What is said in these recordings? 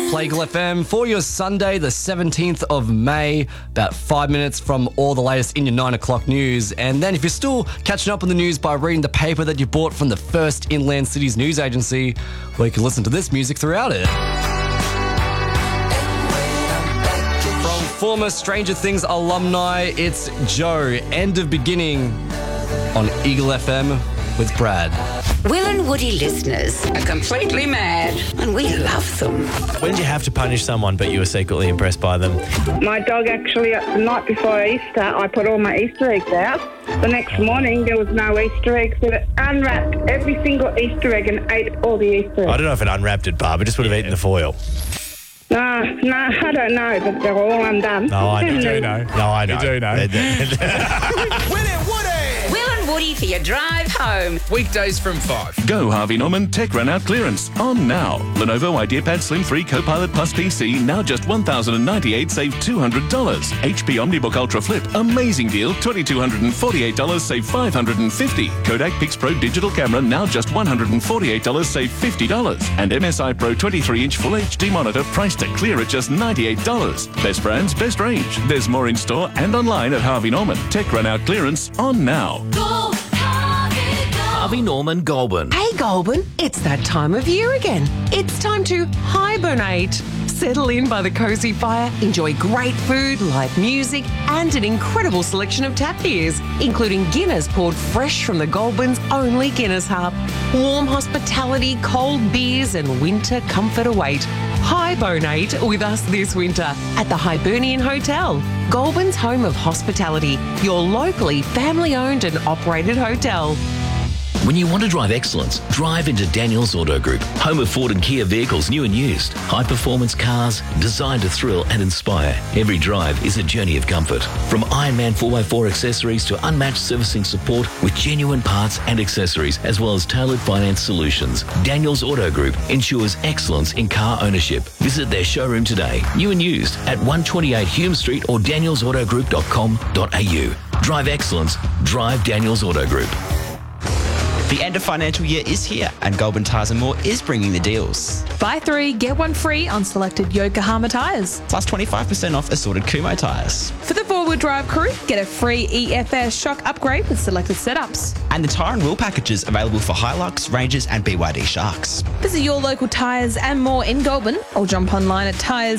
Plagal FM for your Sunday, the 17th of May, about 5 minutes from all the latest in your 9 o'clock news. And then if you're still catching up on the news by reading the paper that you bought from the First Inland Cities news agency, well, you can listen to this music throughout it. From former Stranger Things alumni, it's Joe, End of Beginning on Eagle FM with Brad. Will and Woody listeners are completely mad, and we love them. When did you have to punish someone but you were secretly impressed by them? My dog actually, the night before Easter, I put all my Easter eggs out. The next morning, there was no Easter eggs. It unwrapped every single Easter egg and ate all the Easter eggs. I don't know if it unwrapped it, Barb. It just would have eaten the foil. No, I don't know, but they're all undone. No, I know. You do know. No, I know. You do know. Will and Woody! Will and Woody for your drive home. Weekdays from 5. Go Harvey Norman Tech Run Out Clearance on now. Lenovo IdeaPad Slim 3 Copilot Plus PC now just $1,098, save $200. HP OmniBook Ultra Flip, amazing deal, $2,248, save $550. Kodak PixPro Digital Camera now just $148, save $50. And MSI Pro 23-inch Full HD monitor priced to clear at just $98. Best brands, best range. There's more in store and online at Harvey Norman. Tech Run Out Clearance on now. Harvey Norman Goulburn. Hey Goulburn, it's that time of year again. It's time to hibernate. Settle in by the cosy fire, enjoy great food, live music, and an incredible selection of tap beers, including Guinness poured fresh from the Goulburn's only Guinness Hub. Warm hospitality, cold beers, and winter comfort await. Hibernate with us this winter at the Hibernian Hotel, Goulburn's home of hospitality, your locally family-owned and operated hotel. When you want to drive excellence, drive into Daniels Auto Group, home of Ford and Kia vehicles, new and used. High-performance cars designed to thrill and inspire. Every drive is a journey of comfort. From Ironman 4x4 accessories to unmatched servicing support with genuine parts and accessories, as well as tailored finance solutions. Daniels Auto Group ensures excellence in car ownership. Visit their showroom today, new and used, at 128 Hume Street or danielsautogroup.com.au. Drive excellence. Drive Daniels Auto Group. The end of financial year is here, and Goulburn Tyres & More is bringing the deals. Buy 3, get 1 free on selected Yokohama tyres. Plus 25% off assorted Kumo tyres. For the 4-wheel drive crew, get a free EFS shock upgrade with selected setups. And the tyre and wheel packages available for Hilux, Rangers and BYD Sharks. Visit your local Tyres and More in Goulburn or jump online at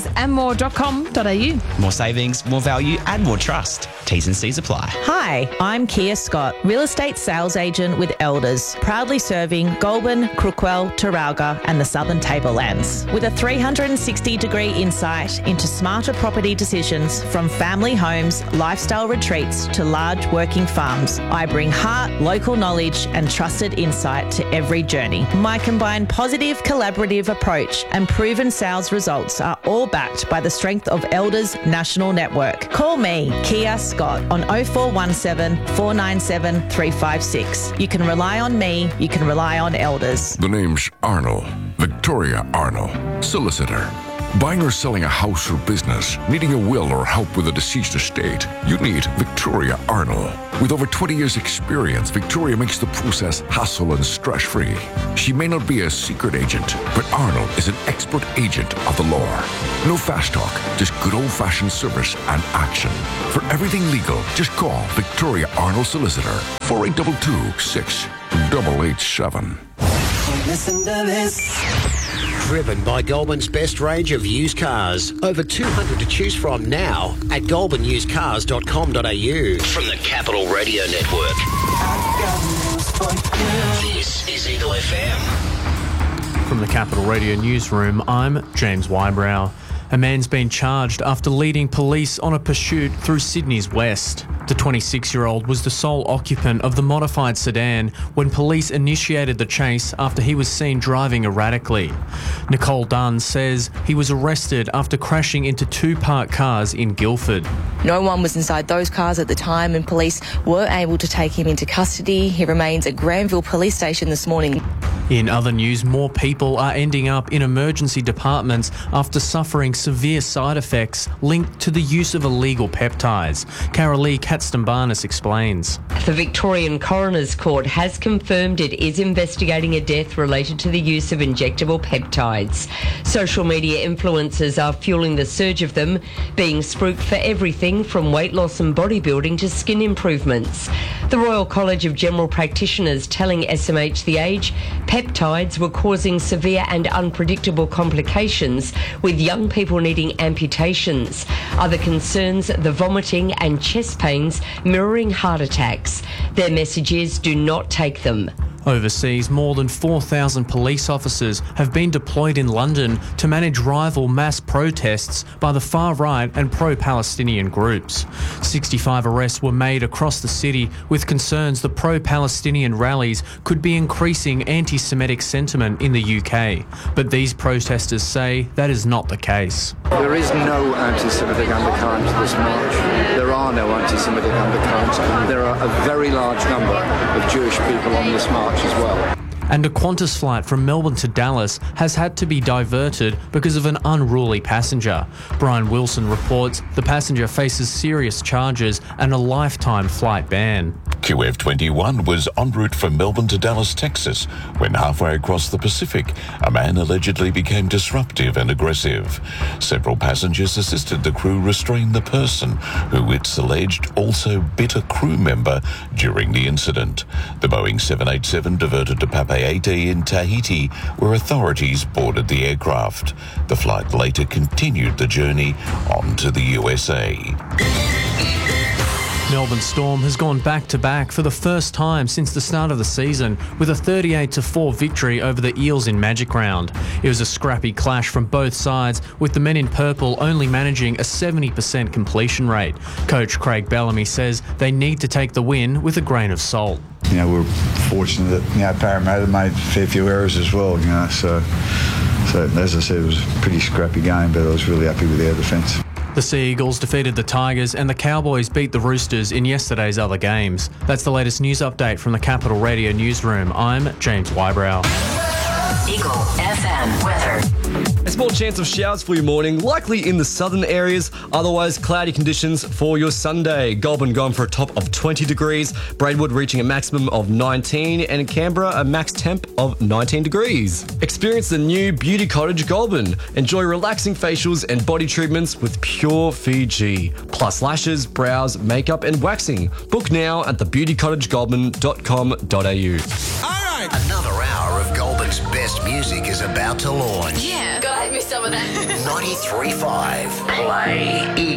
tyresandmore.com.au. More savings, more value and more trust. T's and C's apply. Hi, I'm Kia Scott, real estate sales agent with Elders, proudly serving Goulburn, Crookwell, Taralga and the Southern Tablelands. With a 360-degree insight into smarter property decisions from family homes, lifestyle retreats to large working farms, I bring heart, local knowledge and trusted insight to every journey. My combined positive, collaborative approach and proven sales results are all backed by the strength of Elders National Network. Call me, Kia Scott, on 0417 497 356. You can rely on me, you can rely on Elders. The name's Arnold, Victoria Arnold, solicitor. Buying or selling a house or business, needing a will or help with a deceased estate, you need Victoria Arnold. With over 20 years experience, Victoria makes the process hassle and stress-free. She may not be a secret agent, but Arnold is an expert agent of the law. No fast talk, just good old-fashioned service and action. For everything legal, just call Victoria Arnold Solicitor, 4822-6887. Listen to this. Driven by Goulburn's best range of used cars. Over 200 to choose from now at goulburnusecars.com.au. From the Capital Radio Network. This is Eagle FM. From the Capital Radio Newsroom, I'm James Wybrow. A man's been charged after leading police on a pursuit through Sydney's west. The 26-year-old was the sole occupant of the modified sedan when police initiated the chase after he was seen driving erratically. Nicole Dunn says he was arrested after crashing into 2 parked cars in Guildford. No one was inside those cars at the time and police were able to take him into custody. He remains at Granville Police Station this morning. In other news, more people are ending up in emergency departments after suffering severe side effects linked to the use of illegal peptides. Carolee Katstambanis explains. The Victorian Coroner's Court has confirmed it is investigating a death related to the use of injectable peptides. Social media influencers are fueling the surge of them, being spruiked for everything from weight loss and bodybuilding to skin improvements. The Royal College of General Practitioners telling SMH The Age peptides were causing severe and unpredictable complications, with young people needing amputations. Other concerns, the vomiting and chest pains mirroring heart attacks. Their message is, do not take them. Overseas, more than 4,000 police officers have been deployed in London to manage rival mass protests by the far-right and pro-Palestinian groups. 65 arrests were made across the city, with concerns the pro-Palestinian rallies could be increasing anti-Semitic sentiment in the UK. But these protesters say that is not the case. There is no anti-Semitic undercurrent to this march. There are no anti-Semitic undercurrents. There are a very large number of Jewish people on this march as well. And a Qantas flight from Melbourne to Dallas has had to be diverted because of an unruly passenger. Brian Wilson reports the passenger faces serious charges and a lifetime flight ban. QF21 was en route from Melbourne to Dallas, Texas, when halfway across the Pacific, a man allegedly became disruptive and aggressive. Several passengers assisted the crew restrain the person, who it's alleged also bit a crew member during the incident. The Boeing 787 diverted to Papeete in Tahiti, where authorities boarded the aircraft. The flight later continued the journey on to the USA. Melbourne Storm has gone back-to-back for the first time since the start of the season with a 38-4 victory over the Eels in Magic Round. It was a scrappy clash from both sides, with the men in purple only managing a 70% completion rate. Coach Craig Bellamy says they need to take the win with a grain of salt. We're fortunate that, Parramatta made a fair few errors as well, so as I said, it was a pretty scrappy game, but I was really happy with our defence. The Sea Eagles defeated the Tigers and the Cowboys beat the Roosters in yesterday's other games. That's the latest news update from the Capital Radio newsroom. I'm James Wybrow. Eagle FM weather. A small chance of showers for your morning, likely in the southern areas. Otherwise, cloudy conditions for your Sunday. Goulburn going for a top of 20 degrees. Braidwood reaching a maximum of 19. And in Canberra, a max temp of 19 degrees. Experience the new Beauty Cottage Goulburn. Enjoy relaxing facials and body treatments with Pure Fiji. Plus lashes, brows, makeup and waxing. Book now at thebeautycottagegoulburn.com.au. Another hour of Goulburn's best music is about to launch. Yeah, gotta have me some of that. 93.5 Play